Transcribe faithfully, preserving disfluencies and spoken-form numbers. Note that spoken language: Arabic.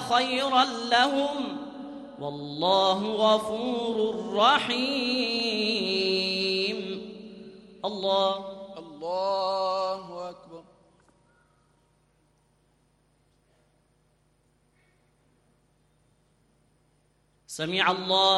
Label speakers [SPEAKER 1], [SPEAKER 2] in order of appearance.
[SPEAKER 1] خيرا لهم والله غفور رحيم. الله
[SPEAKER 2] الله أكبر.
[SPEAKER 1] سمع الله